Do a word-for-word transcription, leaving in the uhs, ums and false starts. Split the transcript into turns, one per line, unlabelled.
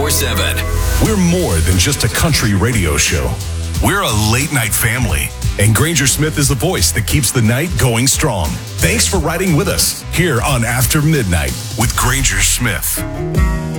twenty-four seven.
We're more than just a country radio show. We're a late night family. And Granger Smith is the voice that keeps the night going strong. Thanks for riding with us here on After Midnight with Granger Smith.